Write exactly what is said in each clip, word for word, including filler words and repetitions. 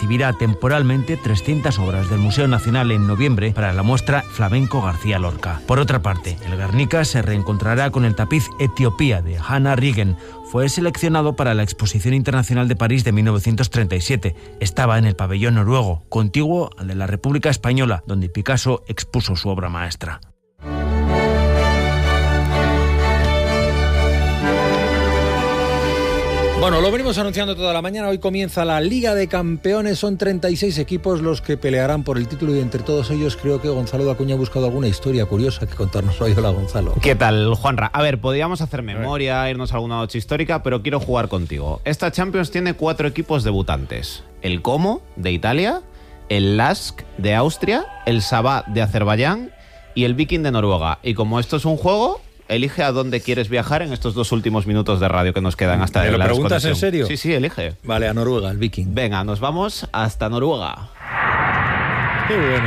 recibirá temporalmente trescientas obras del Museo Nacional en noviembre para la muestra Flamenco García Lorca. Por otra parte, el Guernica se reencontrará con el tapiz Etiopía de Hannah Riggen. Fue seleccionado para la Exposición Internacional de París de mil novecientos treinta y siete. Estaba en el pabellón noruego, contiguo al de la República Española, donde Picasso expuso su obra maestra. Bueno, lo venimos anunciando toda la mañana. Hoy comienza la Liga de Campeones. Son treinta y seis equipos los que pelearán por el título y entre todos ellos creo que Gonzalo Dacuña ha buscado alguna historia curiosa que contarnos hoy. Hola, Gonzalo. ¿Qué tal, Juanra? A ver, podríamos hacer memoria, irnos a alguna noche histórica, pero quiero jugar contigo. Esta Champions tiene cuatro equipos debutantes. El Como, de Italia, el Lask, de Austria, el Sabah, de Azerbaiyán y el Viking, de Noruega. Y como esto es un juego... Elige a dónde quieres viajar en estos dos últimos minutos de radio que nos quedan hasta ¿Me la lo preguntas desconexión. en serio? Sí, sí, elige. Vale, a Noruega, el Viking. Venga, nos vamos hasta Noruega. Qué bueno.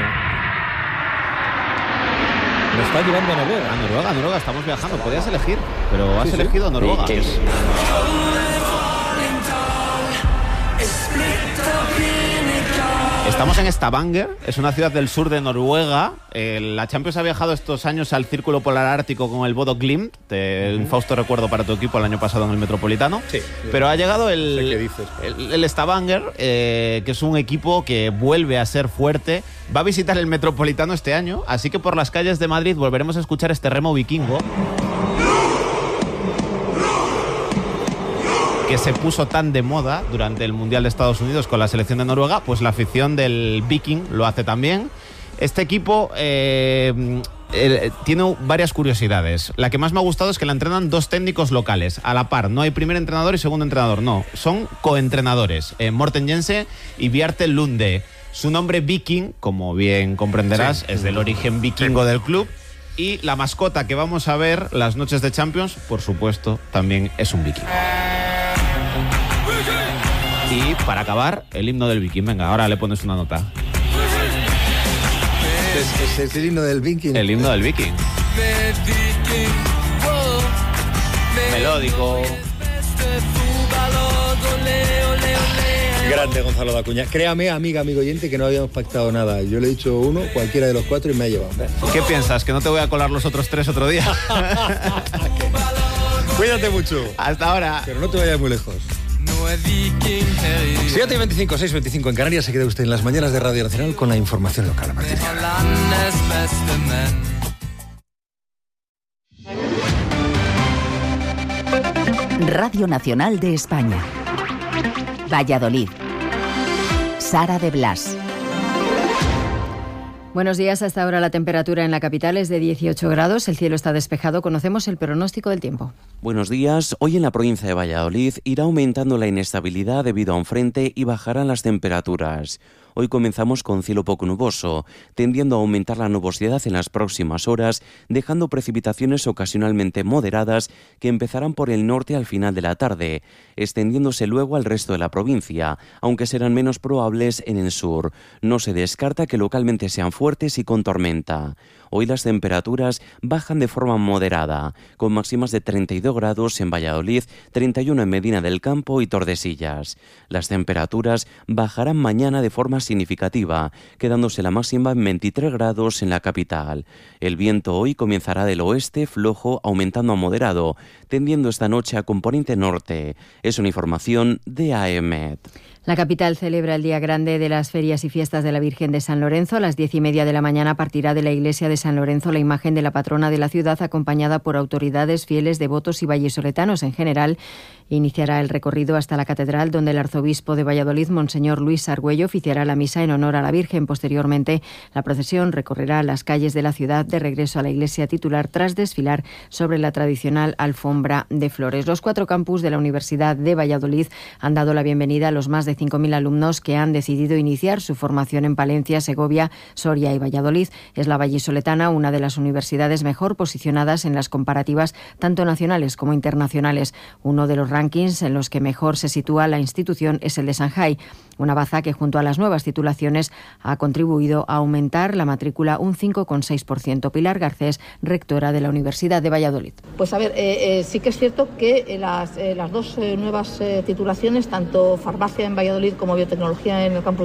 Me está llevando a Noruega. A Noruega, a Noruega, estamos viajando. Podías elegir, pero has sí, elegido sí. Noruega. Sí, es... Estamos en Stavanger, es una ciudad del sur de Noruega. Eh, la Champions ha viajado estos años al Círculo Polar Ártico con el Bodo Glimt, de, uh-huh. un fausto recuerdo para tu equipo el año pasado en el Metropolitano. Sí, pero ha llegado el, sé qué dices. el, el Stavanger, eh, que es un equipo que vuelve a ser fuerte. Va a visitar el Metropolitano este año, así que por las calles de Madrid volveremos a escuchar este remo vikingo, que se puso tan de moda durante el Mundial de Estados Unidos con la selección de Noruega. Pues la afición del Viking lo hace también. Este equipo eh, eh, tiene varias curiosidades. La que más me ha gustado es que la entrenan dos técnicos locales a la par. No hay primer entrenador y segundo entrenador, no. Son coentrenadores, eh, Morten Jensen y Bjarte Lunde. Su nombre Viking, como bien comprenderás, sí. es del origen vikingo del club. Y la mascota que vamos a ver las noches de Champions, por supuesto, también es un viking. Y para acabar, el himno del Viking. Venga, ahora le pones una nota. ¿Es, es el himno del Viking? El himno del Viking. Melódico. Grande Gonzalo Dacuña. Créame, amiga, amigo oyente, que no habíamos pactado nada. Yo le he dicho uno, cualquiera de los cuatro, y me ha llevado. ¿Qué piensas? ¿Que no te voy a colar los otros tres otro día? Cuídate mucho. Hasta ahora. Pero no te vayas muy lejos. siete y veinticinco, seis y veinticinco en Canarias. Se queda usted en las mañanas de Radio Nacional con la información local a partir de ahora. Radio Nacional de España. Valladolid. Sara de Blas. Buenos días. Hasta ahora la temperatura en la capital es de dieciocho grados. El cielo está despejado. Conocemos el pronóstico del tiempo. Buenos días. Hoy en la provincia de Valladolid irá aumentando la inestabilidad debido a un frente y bajarán las temperaturas. Hoy comenzamos con cielo poco nuboso, tendiendo a aumentar la nubosidad en las próximas horas, dejando precipitaciones ocasionalmente moderadas que empezarán por el norte al final de la tarde, extendiéndose luego al resto de la provincia, aunque serán menos probables en el sur. No se descarta que localmente sean fuertes y con tormenta. Hoy las temperaturas bajan de forma moderada, con máximas de treinta y dos grados en Valladolid, treinta y uno en Medina del Campo y Tordesillas. Las temperaturas bajarán mañana de forma significativa, quedándose la máxima en veintitrés grados en la capital. El viento hoy comenzará del oeste flojo, aumentando a moderado, tendiendo esta noche a componente norte. Es una información de A E M E T. La capital celebra el día grande de las ferias y fiestas de la Virgen de San Lorenzo. A las diez y media de la mañana partirá de la iglesia de San Lorenzo la imagen de la patrona de la ciudad, acompañada por autoridades, fieles, devotos y vallisoletanos en general. Iniciará el recorrido hasta la catedral, donde el arzobispo de Valladolid, Monseñor Luis Argüello, oficiará la misa en honor a la Virgen. Posteriormente, la procesión recorrerá las calles de la ciudad de regreso a la iglesia titular, tras desfilar sobre la tradicional alfombra de flores. Los cuatro campus de la Universidad de Valladolid han dado la bienvenida a los más de cinco mil alumnos que han decidido iniciar su formación en Palencia, Segovia, Soria y Valladolid. Es la vallisoletana una de las universidades mejor posicionadas en las comparativas tanto nacionales como internacionales. Uno de los rankings en los que mejor se sitúa la institución es el de Shanghái, una baza que junto a las nuevas titulaciones ha contribuido a aumentar la matrícula un cinco coma seis por ciento. Pilar Garcés, rectora de la Universidad de Valladolid. Pues a ver, eh, eh, sí que es cierto que eh, las, eh, las dos eh, nuevas eh, titulaciones, tanto farmacia en Valladolid como biotecnología en el campus